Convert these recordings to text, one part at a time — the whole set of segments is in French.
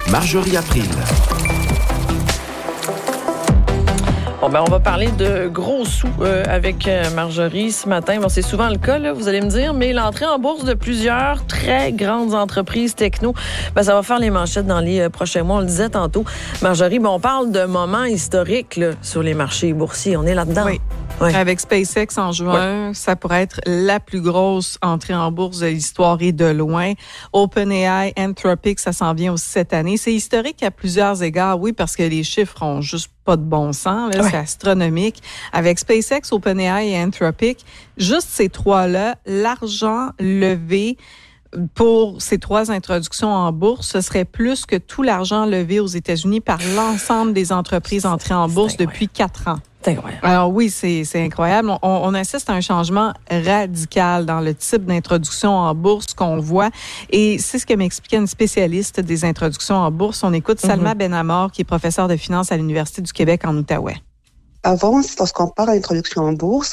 Marjorie April. Bon, on va parler de gros sous avec Marjorie ce matin. Bon, c'est souvent le cas, là, vous allez me dire, mais l'entrée en bourse de plusieurs très grandes entreprises techno, ça va faire les manchettes dans les prochains mois. On le disait tantôt. Marjorie, on parle de moments historiques là, sur les marchés boursiers. On est là-dedans. Oui. Oui. Avec SpaceX en juin, ça pourrait être la plus grosse entrée en bourse de l'histoire et de loin. OpenAI, Anthropic, ça s'en vient aussi cette année. C'est historique à plusieurs égards, oui, parce que les chiffres ont juste pas de bon sens. Là, c'est astronomique. Avec SpaceX, OpenAI et Anthropic, juste ces trois-là, l'argent levé pour ces trois introductions en bourse, ce serait plus que tout l'argent levé aux États-Unis par l'ensemble des entreprises entrées en bourse depuis 4 ans. C'est incroyable. Alors oui, c'est incroyable. On assiste à un changement radical dans le type d'introduction en bourse qu'on voit. Et c'est ce que m'expliquait une spécialiste des introductions en bourse. On écoute Salma Benamor, qui est professeure de finance à l'Université du Québec en Outaouais. Avant, lorsqu'on parle d'introduction en bourse,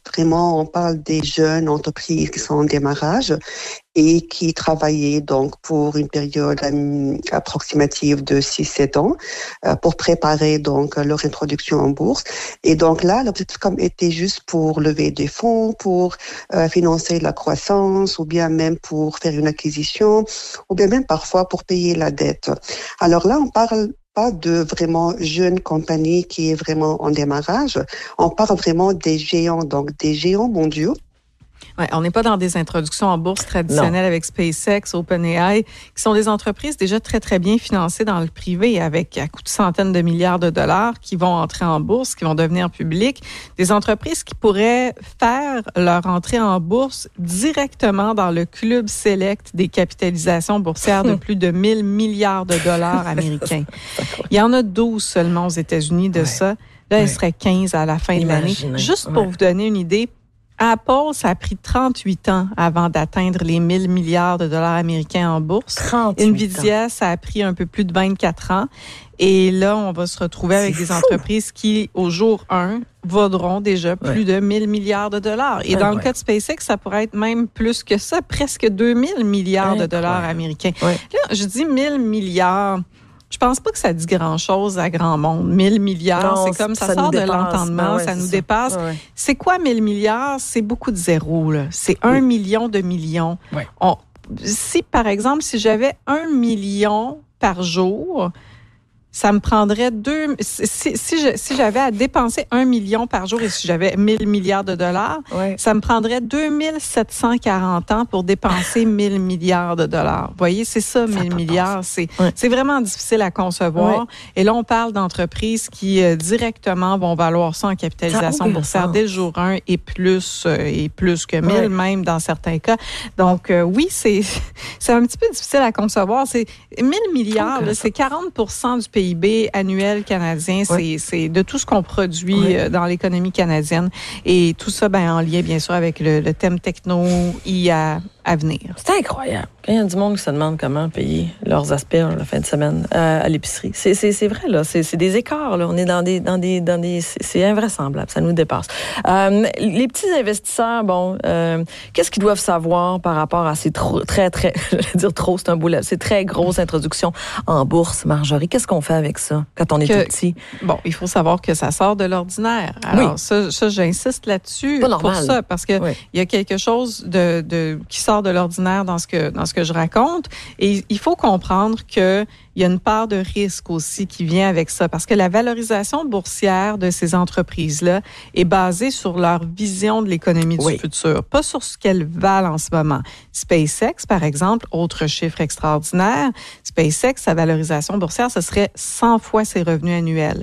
on parle des jeunes entreprises qui sont en démarrage et qui travaillaient donc pour une période approximative de 6-7 ans pour préparer donc leur introduction en bourse. Et donc là, l'objectif était juste pour lever des fonds, pour financer la croissance, ou bien même pour faire une acquisition, ou bien même parfois pour payer la dette. Alors là, on parle pas de vraiment jeunes compagnies qui est vraiment en démarrage. On parle vraiment des géants, donc des géants mondiaux. Ouais, on n'est pas dans des introductions en bourse traditionnelles avec SpaceX, OpenAI, qui sont des entreprises déjà très, très bien financées dans le privé avec à coût de centaines de milliards de dollars qui vont entrer en bourse, qui vont devenir publiques. Des entreprises qui pourraient faire leur entrée en bourse directement dans le club select des capitalisations boursières de plus de 1000 milliards de dollars américains. Il y en a 12 seulement aux États-Unis de ça. Là, il serait 15 à la fin de l'année. Juste pour vous donner une idée, Apple, ça a pris 38 ans avant d'atteindre les 1000 milliards de dollars américains en bourse. Nvidia, ça a pris un peu plus de 24 ans. Et là, on va se retrouver avec des entreprises qui, au jour 1, vaudront déjà plus de 1000 milliards de dollars. Et dans le cas de SpaceX, ça pourrait être même plus que ça, presque 2000 milliards de dollars américains. Là, je dis 1000 milliards. Je pense pas que ça dit grand-chose à grand monde. 1000 milliards, c'est comme ça sort de l'entendement, ça nous dépasse. Ouais. C'est quoi 1000 milliards? C'est beaucoup de zéros, là. C'est 1 million de millions. Ouais. Si, par exemple, si j'avais 1 million par jour, ça me prendrait si j'avais à dépenser 1 million par jour et si j'avais 1000 milliards de dollars, ça me prendrait 2740 ans pour dépenser 1000 milliards de dollars. Vous voyez, c'est ça, 1000 milliards. C'est vraiment difficile à concevoir. Et là, on parle d'entreprises qui directement vont valoir ça en capitalisation boursière dès le jour 1 et plus que 1000 même dans certains cas. Donc, oui, c'est un petit peu difficile à concevoir. C'est 1000 milliards, là, c'est 40% du PIB annuel canadien, c'est de tout ce qu'on produit dans l'économie canadienne. Et tout ça, en lien, bien sûr, avec le thème techno, IA à venir. C'est incroyable. Quand il y a du monde qui se demande comment payer leurs aspirins la fin de semaine à l'épicerie. C'est vrai, là. C'est des écarts, là. On est dans des c'est invraisemblable. Ça nous dépasse. Les petits investisseurs, qu'est-ce qu'ils doivent savoir par rapport à ces très, je vais dire trop, c'est un beau lèvre, ces très grosses introductions en bourse, Marjorie? Qu'est-ce qu'on fait avec ça quand on est tout petit? Bon, il faut savoir que ça sort de l'ordinaire. Alors, ça, j'insiste là-dessus pour ça, parce que il y a quelque chose qui sort de l'ordinaire dans ce que je raconte. Et il faut comprendre que il y a une part de risque aussi qui vient avec ça, parce que la valorisation boursière de ces entreprises-là est basée sur leur vision de l'économie du futur, pas sur ce qu'elles valent en ce moment. SpaceX, par exemple, autre chiffre extraordinaire, SpaceX, sa valorisation boursière, ce serait 100 fois ses revenus annuels.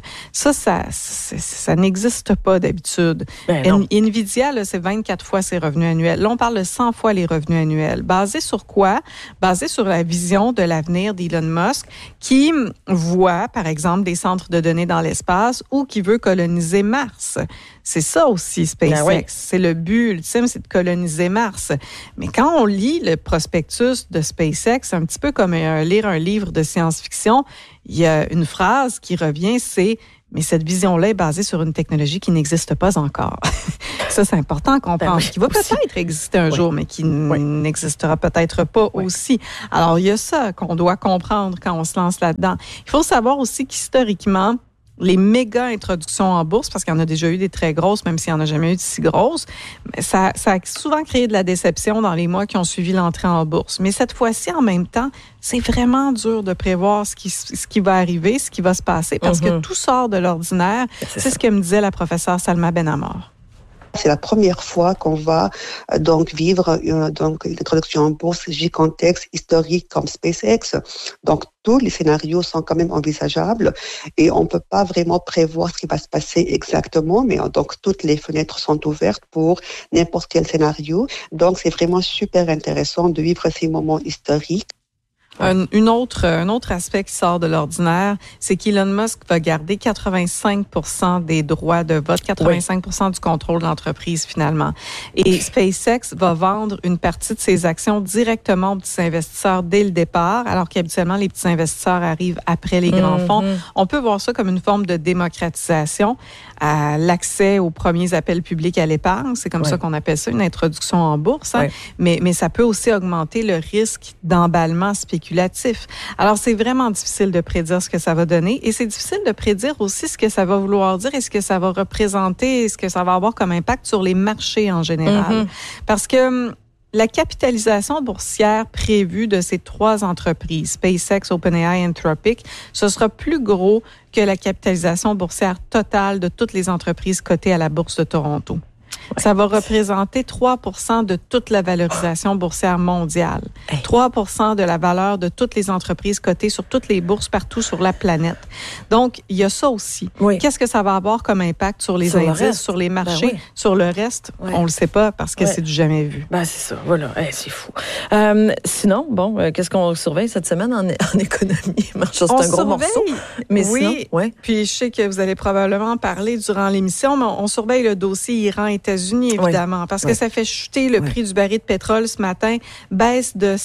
Ça n'existe pas d'habitude. Nvidia, là, c'est 24 fois ses revenus annuels. Là, on parle de 100 fois les revenus annuels. Basé sur quoi? Basé sur la vision de l'avenir d'Elon Musk, qui voit, par exemple, des centres de données dans l'espace ou qui veut coloniser Mars. C'est ça aussi, SpaceX. C'est le but ultime, c'est de coloniser Mars. Mais quand on lit le prospectus de SpaceX, c'est un petit peu comme lire un livre de science-fiction, il y a une phrase qui revient, c'est « Mais cette vision-là est basée sur une technologie qui n'existe pas encore. Ça, c'est important à comprendre. Qui va peut-être exister un jour, mais qui n'existera peut-être pas aussi. Alors, il y a ça qu'on doit comprendre quand on se lance là-dedans. Il faut savoir aussi qu'historiquement, les méga introductions en bourse, parce qu'il y en a déjà eu des très grosses, même s'il n'y en a jamais eu de si grosses, ça a souvent créé de la déception dans les mois qui ont suivi l'entrée en bourse. Mais cette fois-ci, en même temps, c'est vraiment dur de prévoir ce qui va arriver, ce qui va se passer, parce que tout sort de l'ordinaire. C'est ce que me disait la professeure Salma Benamor. C'est la première fois qu'on va donc vivre une introduction en bourse gigantesque, historique comme SpaceX. Donc, tous les scénarios sont quand même envisageables et on ne peut pas vraiment prévoir ce qui va se passer exactement, mais donc toutes les fenêtres sont ouvertes pour n'importe quel scénario. Donc, c'est vraiment super intéressant de vivre ces moments historiques. Un autre aspect qui sort de l'ordinaire, c'est qu'Elon Musk va garder 85% des droits de vote, 85% du contrôle de l'entreprise finalement. Et SpaceX va vendre une partie de ses actions directement aux petits investisseurs dès le départ, alors qu'habituellement les petits investisseurs arrivent après les grands fonds. On peut voir ça comme une forme de démocratisation, à l'accès aux premiers appels publics à l'épargne. C'est comme ça qu'on appelle ça, une introduction en bourse. Hein? Mais ça peut aussi augmenter le risque d'emballement spéculatif. Alors, c'est vraiment difficile de prédire ce que ça va donner et c'est difficile de prédire aussi ce que ça va vouloir dire et ce que ça va représenter et ce que ça va avoir comme impact sur les marchés en général. Parce que la capitalisation boursière prévue de ces 3 entreprises, SpaceX, OpenAI et Anthropic, ce sera plus gros que la capitalisation boursière totale de toutes les entreprises cotées à la Bourse de Toronto. Ça va représenter 3% de toute la valorisation boursière mondiale. 3% de la valeur de toutes les entreprises cotées sur toutes les bourses partout sur la planète. Donc, il y a ça aussi. Qu'est-ce que ça va avoir comme impact sur les indices, sur les marchés, sur le reste? On le sait pas parce que c'est du jamais vu. C'est ça. Voilà. C'est fou. Sinon, qu'est-ce qu'on surveille cette semaine en économie? C'est un gros morceau. Mais sinon, puis je sais que vous allez probablement parler durant l'émission, mais on surveille le dossier Iran-États-Unis, évidemment, parce que ça fait chuter le prix du baril de pétrole ce matin, baisse de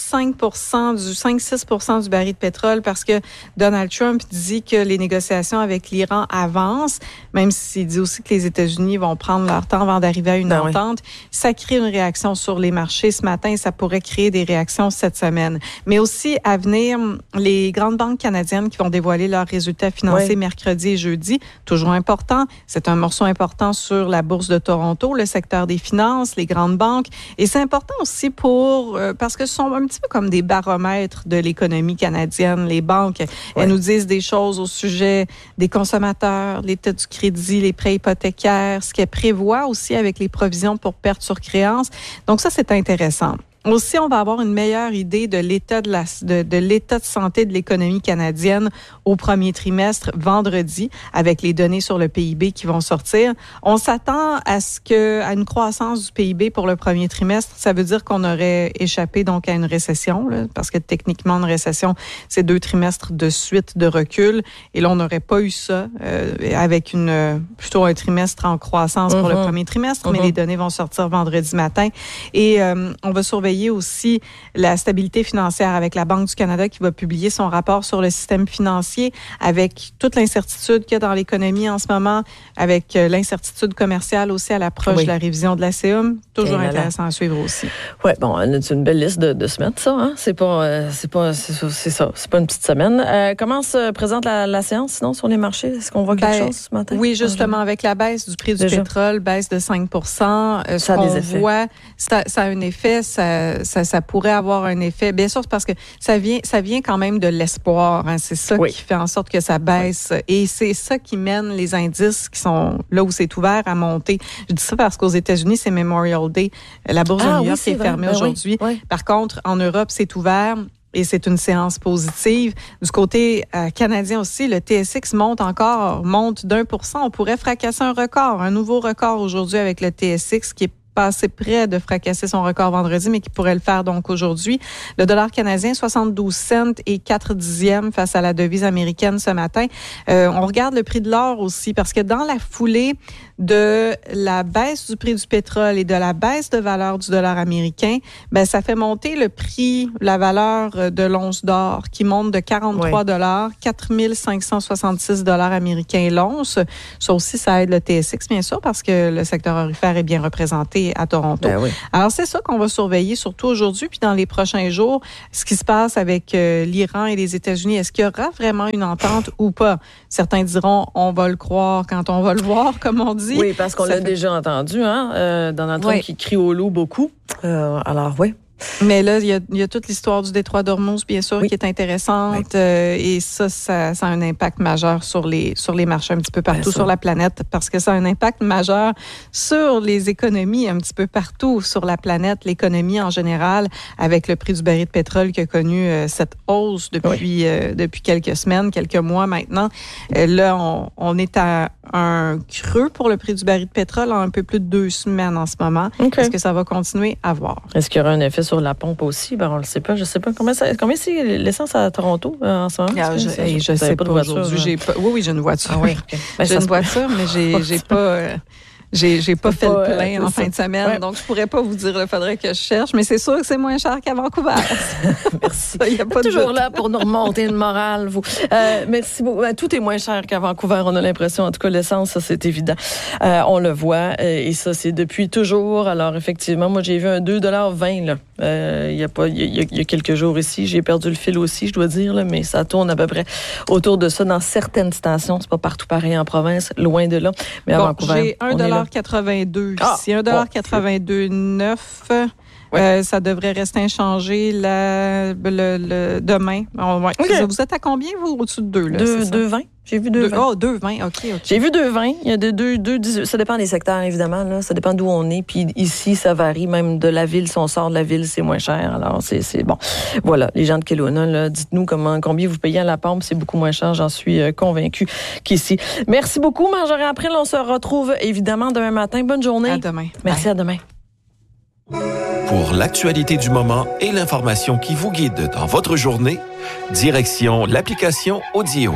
5-6% du baril de pétrole parce que Donald Trump dit que les négociations avec l'Iran avancent, même s'il dit aussi que les États-Unis vont prendre leur temps avant d'arriver à une entente. Ça crée une réaction sur les marchés ce matin et ça pourrait créer des réactions cette semaine. Mais aussi, à venir, les grandes banques canadiennes qui vont dévoiler leurs résultats financiers mercredi et jeudi, toujours important. C'est un morceau important sur la Bourse de Toronto, le secteur des finances, les grandes banques. Et c'est important aussi parce que ce sont un petit peu comme des baromètres de l'économie canadienne. Les banques, elles nous disent des choses au sujet des consommateurs, l'état du crédit, les prêts hypothécaires, ce qu'elles prévoient aussi avec les provisions pour pertes sur créances. Donc ça, c'est intéressant. Aussi, on va avoir une meilleure idée de l'état de l'état de santé de l'économie canadienne au premier trimestre vendredi avec les données sur le PIB qui vont sortir. On s'attend à une croissance du PIB pour le premier trimestre. Ça veut dire qu'on aurait échappé donc à une récession, parce que techniquement, une récession, c'est 2 trimestres de suite de recul. Et là, on n'aurait pas eu ça avec plutôt un trimestre en croissance pour le premier trimestre, mais les données vont sortir vendredi matin. Et on va surveiller aussi la stabilité financière avec la Banque du Canada qui va publier son rapport sur le système financier avec toute l'incertitude qu'il y a dans l'économie en ce moment, avec l'incertitude commerciale aussi à l'approche de la révision de la CEUM. Toujours intéressant à suivre aussi. Oui, c'est une belle liste de semaines, ça. Hein? C'est pas une petite semaine. Comment se présente la séance, sinon, sur les marchés? Est-ce qu'on voit quelque chose ce matin? Oui, justement, avec la baisse du prix du pétrole, baisse de 5%. Ça a des effets. Voit, ça a un effet, ça pourrait avoir un effet. Bien sûr, c'est parce que ça vient quand même de l'espoir. Hein. C'est ça qui fait en sorte que ça baisse. Et c'est ça qui mène les indices qui sont là où c'est ouvert à monter. Je dis ça parce qu'aux États-Unis, c'est Memorial Day. La bourse de New York est fermée aujourd'hui. Par contre, en Europe, c'est ouvert. Et c'est une séance positive. Du côté canadien aussi, le TSX monte d'1%. On pourrait fracasser un nouveau record aujourd'hui avec le TSX qui est passé près de fracasser son record vendredi, mais qui pourrait le faire donc aujourd'hui. Le dollar canadien, 72 cents et 4 dixièmes face à la devise américaine ce matin. On regarde le prix de l'or aussi, parce que dans la foulée de la baisse du prix du pétrole et de la baisse de valeur du dollar américain, ben ça fait monter le prix, la valeur de l'once d'or qui monte de 43 $, 4 566 $ américains l'once. Ça aussi, ça aide le TSX, bien sûr, parce que le secteur aurifère est bien représenté à Toronto. Ben oui. Alors, c'est ça qu'on va surveiller, surtout aujourd'hui, puis dans les prochains jours, ce qui se passe avec l'Iran et les États-Unis. Est-ce qu'il y aura vraiment une entente ou pas? Certains diront, on va le croire quand on va le voir, comme on dit. Oui, parce qu'on l'a déjà entendu, Donald Trump qui crie au loup beaucoup. Alors, oui. Mais là, il y a toute l'histoire du détroit d'Ormuz, bien sûr, qui est intéressante. Et ça a un impact majeur sur les marchés un petit peu partout sur la planète, parce que ça a un impact majeur sur les économies un petit peu partout sur la planète, l'économie en général, avec le prix du baril de pétrole qui a connu cette hausse depuis quelques semaines, quelques mois maintenant. Là, on est à un creux pour le prix du baril de pétrole en un peu plus de 2 semaines en ce moment. Okay. Est-ce que ça va continuer à voir? Est-ce qu'il y aura un effet sur la pompe aussi? Ben, on le sait pas. Je sais pas. Combien c'est l'essence à Toronto en ce moment? Je sais pas aujourd'hui. Oui, j'ai une voiture. Ah, oui, okay. J'ai une voiture, mais j'ai pas... J'ai pas fait le plein en fin de semaine, donc je pourrais pas vous dire, il faudrait que je cherche, mais c'est sûr que c'est moins cher qu'à Vancouver. Merci. Il y a pas toujours là pour nous remonter le moral, vous. Merci beaucoup. Tout est moins cher qu'à Vancouver, on a l'impression. En tout cas, l'essence, ça, c'est évident. On le voit, et ça, c'est depuis toujours. Alors, effectivement, moi, j'ai vu un 2,20 $, là. Il y a quelques jours ici. J'ai perdu le fil aussi, je dois dire, là, mais ça tourne à peu près autour de ça dans certaines stations. C'est pas partout pareil en province, loin de là. Mais à Vancouver, j'ai $1,82 ici, $1,82,9. Ça devrait rester inchangé le demain. Okay. Vous êtes à combien, vous, au-dessus de 2? 2,20. J'ai vu 2,20. Oh, 2,20, OK. J'ai vu 2,20. Il y a de 2,18. Ça dépend des secteurs, évidemment. Là. Ça dépend d'où on est. Puis ici, ça varie même de la ville. Si on sort de la ville, c'est moins cher. Alors, c'est bon. Voilà, les gens de Kelowna, là, dites-nous combien vous payez à la pompe. C'est beaucoup moins cher. J'en suis convaincue qu'ici. Merci beaucoup, Marjorie April. On se retrouve évidemment demain matin. Bonne journée. À demain. Merci, à demain. Pour l'actualité du moment et l'information qui vous guide dans votre journée, direction l'application Audio.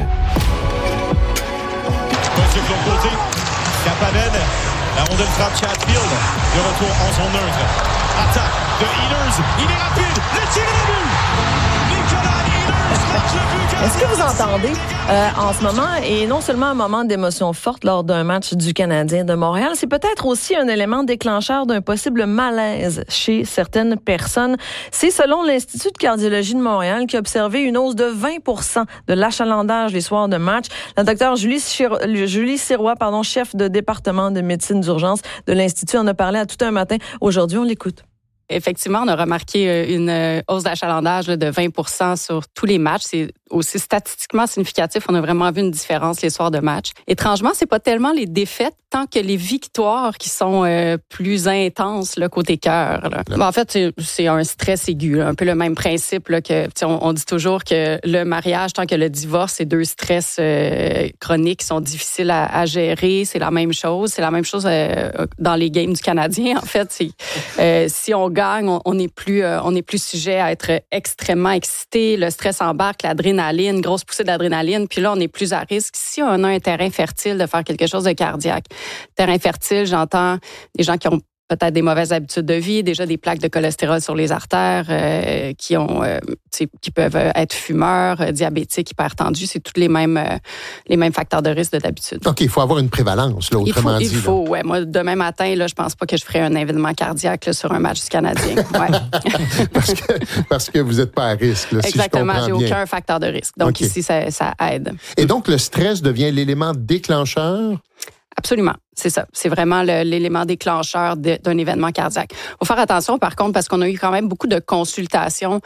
Kapanen, la rondelle frappe Chatfield, de retour en zone neutre. Attaque de Ehlers, il est rapide, le tir est but! Nicolas Ehlers marque le but! Est-ce que vous entendez en ce moment, et non seulement un moment d'émotion forte lors d'un match du Canadien de Montréal, c'est peut-être aussi un élément déclencheur d'un possible malaise chez certaines personnes. C'est selon l'Institut de cardiologie de Montréal qui a observé une hausse de 20% de l'achalandage les soirs de match. La docteure Julie Sirois, chef de département de médecine d'urgence de l'Institut, en a parlé à Tout un matin. Aujourd'hui, on l'écoute. Effectivement, on a remarqué une hausse d'achalandage de 20% sur tous les matchs. C'est aussi statistiquement significatif. On a vraiment vu une différence les soirs de match. Étrangement, c'est pas tellement les défaites tant que les victoires qui sont plus intenses là, côté cœur. Là. En fait, c'est un stress aigu. Là. Un peu le même principe là, que on dit toujours que le mariage, tant que le divorce, c'est 2 stress chroniques qui sont difficiles à gérer. C'est la même chose. C'est la même chose dans les games du Canadien. En fait, c'est si on gagne, on est plus sujet à être extrêmement excité. Le stress embarque, l'adrénaline, grosse poussée d'adrénaline. Puis là, on est plus à risque. Si on a un terrain fertile de faire quelque chose de cardiaque. Terrain fertile, j'entends des gens qui ont peut-être des mauvaises habitudes de vie, déjà des plaques de cholestérol sur les artères, qui peuvent être fumeurs, diabétiques, hypertendus. C'est tous les mêmes facteurs de risque de d'habitude. OK, il faut avoir une prévalence, là, autrement dit. Il faut, ouais. Moi, demain matin, là, je pense pas que je ferai un événement cardiaque là, sur un match du Canadien. Ouais. parce que vous n'êtes pas à risque. Là, exactement, si je comprends j'ai bien. aucun facteur de risque. Donc ici, ça aide. Et donc, le stress devient l'élément déclencheur? Absolument, c'est ça. C'est vraiment l'élément déclencheur d'un événement cardiaque. Il faut faire attention, par contre, parce qu'on a eu quand même beaucoup de consultations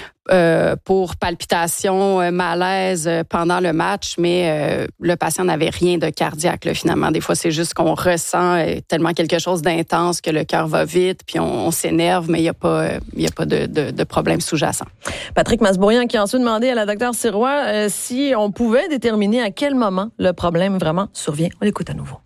pour palpitations, malaise pendant le match, mais le patient n'avait rien de cardiaque, là, finalement. Des fois, c'est juste qu'on ressent tellement quelque chose d'intense que le cœur va vite, puis on s'énerve, mais il n'y a pas de problème sous-jacent. Patrick Masbourian qui a ensuite demandé à la docteure Sirois si on pouvait déterminer à quel moment le problème vraiment survient. On l'écoute à nouveau.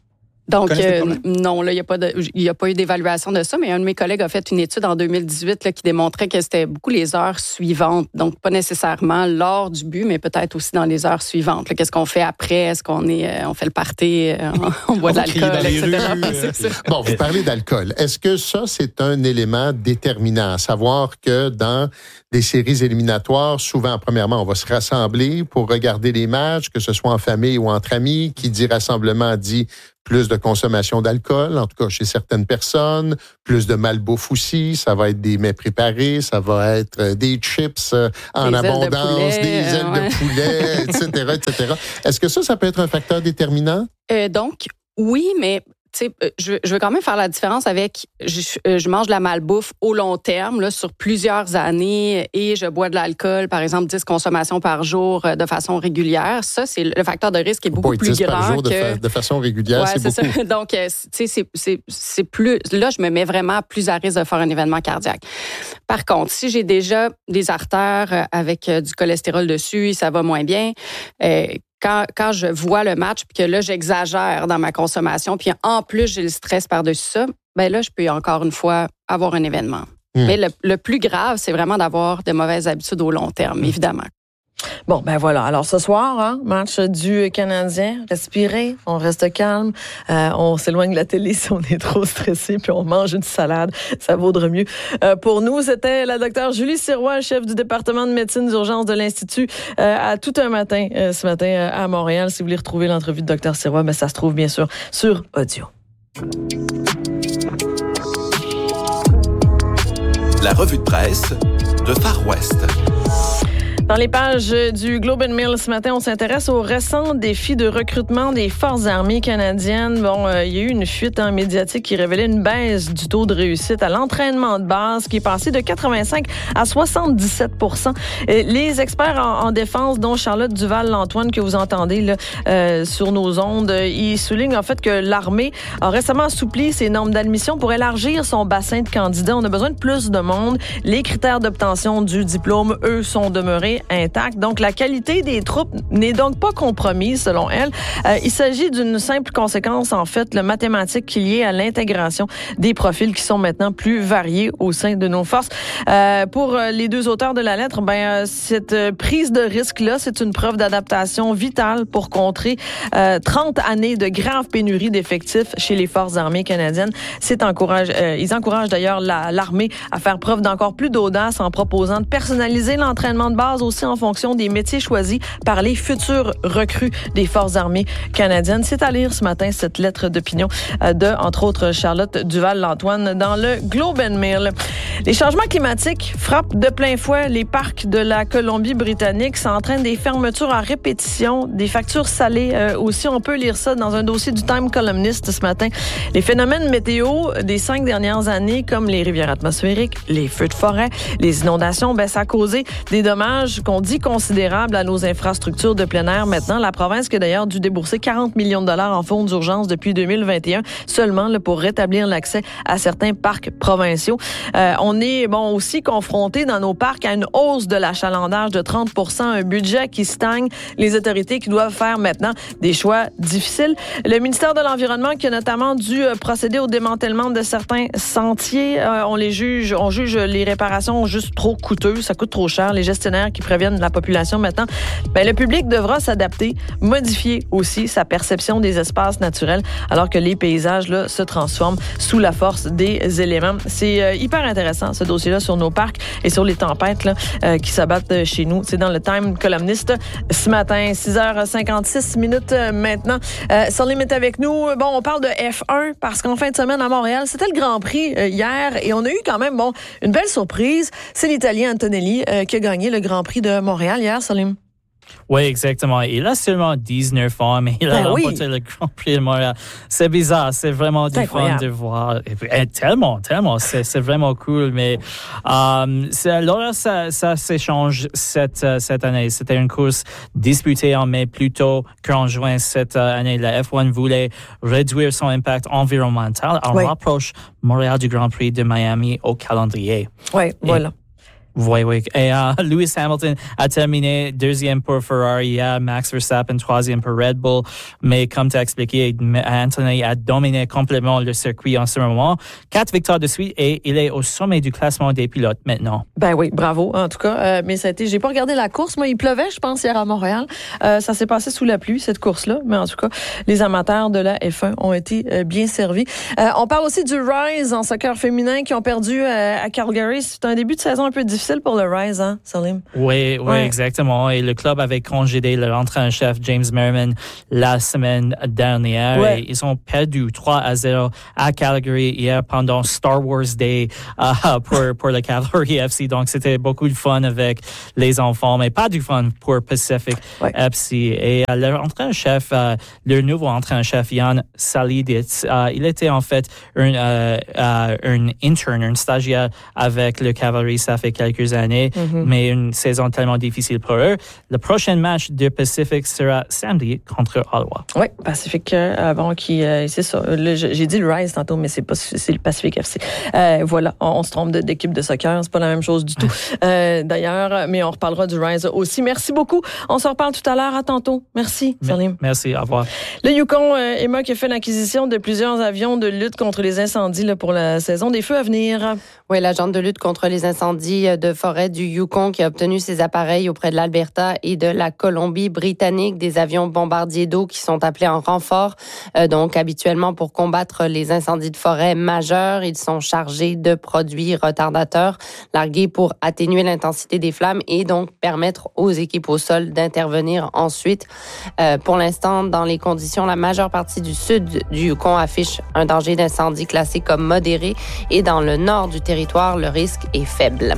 Donc, non, là, il n'y a pas eu d'évaluation de ça, mais un de mes collègues a fait une étude en 2018 là, qui démontrait que c'était beaucoup les heures suivantes. Donc, pas nécessairement lors du but, mais peut-être aussi dans les heures suivantes. Là, qu'est-ce qu'on fait après? Est-ce qu'on on fait le party, on boit de l'alcool, etc. Bon, vous parlez d'alcool. Est-ce que ça, c'est un élément déterminant? À savoir que dans des séries éliminatoires, souvent, premièrement, on va se rassembler pour regarder les matchs, que ce soit en famille ou entre amis. Qui dit rassemblement dit plus de consommation d'alcool, en tout cas chez certaines personnes, plus de malbouffe aussi, ça va être des mets préparés, ça va être des chips en abondance, des ailes de poulet, etc., etc. Est-ce que ça peut être un facteur déterminant? Donc, oui, mais je veux quand même faire la différence avec je mange de la malbouffe au long terme, là, sur plusieurs années, et je bois de l'alcool, par exemple 10 consommations par jour de façon régulière. Ça, c'est le facteur de risque est beaucoup plus 10 grand par jour que de façon régulière, ouais, c'est beaucoup. Ça. Donc, c'est plus là, je me mets vraiment plus à risque de faire un événement cardiaque. Par contre, si j'ai déjà des artères avec du cholestérol dessus, ça va moins bien. Quand je vois le match puis que là, j'exagère dans ma consommation, puis en plus, j'ai le stress par-dessus ça, bien là, je peux encore une fois avoir un événement. Mais le plus grave, c'est vraiment d'avoir de mauvaises habitudes au long terme, évidemment. Bon, ben voilà. Alors, ce soir, match du Canadien. Respirez, on reste calme. On s'éloigne de la télé si on est trop stressé, puis on mange une salade. Ça vaudrait mieux. Pour nous, c'était la docteure Julie Sirois, chef du département de médecine d'urgence de l'Institut, à tout un matin, ce matin, à Montréal. Si vous voulez retrouver l'entrevue de docteur Sirois, ben, ça se trouve bien sûr sur audio. La revue de presse de Far West. Dans les pages du Globe and Mail ce matin, on s'intéresse aux récents défis de recrutement des forces armées canadiennes. Bon, il y a eu une fuite médiatique qui révélait une baisse du taux de réussite à l'entraînement de base qui est passé de 85 à 77%. Les experts en défense, dont Charlotte Duval-Lantoine, que vous entendez là, sur nos ondes, ils soulignent en fait que l'armée a récemment assoupli ses normes d'admission pour élargir son bassin de candidats. On a besoin de plus de monde. Les critères d'obtention du diplôme, eux, sont demeurés intacts. Donc, la qualité des troupes n'est donc pas compromise, selon elle. Il s'agit d'une simple conséquence, en fait, le mathématique qui est liée à l'intégration des profils qui sont maintenant plus variés au sein de nos forces. Pour les deux auteurs de la lettre, cette prise de risque-là, c'est une preuve d'adaptation vitale pour contrer 30 années de graves pénuries d'effectifs chez les forces armées canadiennes. Ils encouragent d'ailleurs l'armée à faire preuve d'encore plus d'audace en proposant de personnaliser l'entraînement de base aussi en fonction des métiers choisis par les futurs recrues des forces armées canadiennes. C'est à lire ce matin, cette lettre d'opinion de, entre autres, Charlotte Duval-Lantoine dans le Globe and Mail. Les changements climatiques frappent de plein fouet les parcs de la Colombie-Britannique. Ça entraîne des fermetures à répétition, des factures salées aussi. On peut lire ça dans un dossier du Time Columnist ce matin. Les phénomènes météo des 5 dernières années, comme les rivières atmosphériques, les feux de forêt, les inondations, ça a causé des dommages qu'on dit considérables à nos infrastructures de plein air. Maintenant, la province qui a d'ailleurs dû débourser 40 millions de dollars en fonds d'urgence depuis 2021 seulement là, pour rétablir l'accès à certains parcs provinciaux. On est aussi confronté dans nos parcs à une hausse de l'achalandage de 30%, un budget qui stagne, les autorités qui doivent faire maintenant des choix difficiles. Le ministère de l'Environnement qui a notamment dû procéder au démantèlement de certains sentiers. On juge les réparations juste trop coûteuses, ça coûte trop cher. Les gestionnaires qui préviennent la population maintenant, le public devra s'adapter, modifier aussi sa perception des espaces naturels alors que les paysages là, se transforment sous la force des éléments. C'est hyper intéressant ce dossier-là sur nos parcs et sur les tempêtes là, qui s'abattent chez nous. C'est dans le Time Columnist ce matin, 6h56 maintenant. Salim est avec nous. Bon, on parle de F1 parce qu'en fin de semaine à Montréal, c'était le Grand Prix hier et on a eu quand même une belle surprise. C'est l'Italien Antonelli qui a gagné le Grand Prix de Montréal hier, Salim. Oui, exactement. Il a seulement 19 ans, mais il a remporté le Grand Prix de Montréal. C'est bizarre, c'est vraiment du fun de voir. Et tellement, c'est vraiment cool. Mais alors ça s'échange cette année. C'était une course disputée en mai plutôt qu'en juin cette année. La F1 voulait réduire son impact environnemental. On rapproche Montréal du Grand Prix de Miami au calendrier. Oui, voilà. Oui. Et Lewis Hamilton a terminé deuxième pour Ferrari, Max Verstappen troisième pour Red Bull. Mais comme tu as expliqué, Anthony a dominé complètement le circuit en ce moment. 4 victoires de suite et il est au sommet du classement des pilotes maintenant. Ben oui, bravo en tout cas. Mais ça a été, j'ai pas regardé la course. Moi, il pleuvait, je pense, hier à Montréal. Ça s'est passé sous la pluie, cette course-là. Mais en tout cas, les amateurs de la F1 ont été bien servis. On parle aussi du Rise en soccer féminin qui ont perdu à Calgary. C'est un début de saison un peu difficile pour le Rise, hein, Salim? Oui, exactement. Et le club avait congédié l'entraîneur-chef James Merriman la semaine dernière. Ouais. Et ils ont perdu 3-0 à Calgary hier pendant Star Wars Day pour le Calgary FC. Donc, c'était beaucoup de fun avec les enfants, mais pas du fun pour Pacific FC. Et l'entraîneur-chef, le nouveau entraîneur-chef, Jan Salidits, il était en fait un intern, un stagiaire avec le Cavalry, ça fait quelques années, mais une saison tellement difficile pour eux. Le prochain match de Pacific sera samedi contre Ottawa. Oui, Pacific, c'est ça. J'ai dit le Rise tantôt, mais c'est le Pacific FC. Voilà, on se trompe d'équipe de soccer, c'est pas la même chose du tout. D'ailleurs, mais on reparlera du Rise aussi. Merci beaucoup. On se reparle tout à l'heure. À tantôt. Merci, Salim. Merci, au revoir. Le Yukon, Emma, qui a fait l'acquisition de plusieurs avions de lutte contre les incendies là, pour la saison des feux à venir. Oui, l'agente de lutte contre les incendies de forêt du Yukon qui a obtenu ces appareils auprès de l'Alberta et de la Colombie-Britannique, des avions bombardiers d'eau qui sont appelés en renfort. Donc, habituellement, pour combattre les incendies de forêt majeurs, ils sont chargés de produits retardateurs, largués pour atténuer l'intensité des flammes et donc permettre aux équipes au sol d'intervenir ensuite. Pour l'instant, dans les conditions, la majeure partie du sud du Yukon affiche un danger d'incendie classé comme modéré et dans le nord du territoire, le risque est faible.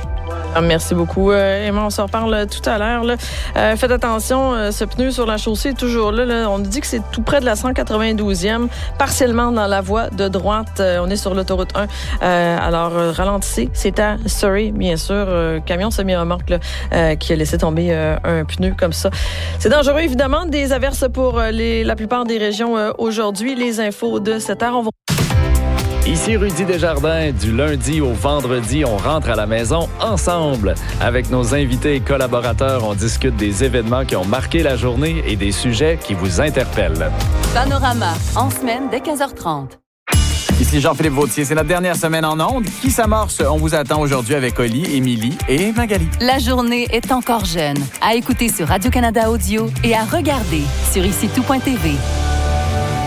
Merci beaucoup, Emma. On s'en reparle tout à l'heure. Faites attention, ce pneu sur la chaussée est toujours là. On nous dit que c'est tout près de la 192e, partiellement dans la voie de droite. On est sur l'autoroute 1. Alors, ralentissez. C'est à Surrey, bien sûr. Camion semi-remorque qui a laissé tomber un pneu comme ça. C'est dangereux, évidemment. Des averses pour la plupart des régions aujourd'hui. Les infos de 7h. Ici Rudy Desjardins. Du lundi au vendredi, on rentre à la maison ensemble. Avec nos invités et collaborateurs, on discute des événements qui ont marqué la journée et des sujets qui vous interpellent. Panorama, en semaine dès 15h30. Ici Jean-Philippe Vautier. C'est notre dernière semaine en ondes qui s'amorce. On vous attend aujourd'hui avec Oli, Émilie et Magali. La journée est encore jeune. À écouter sur Radio-Canada Audio et à regarder sur ICITOUT.tv.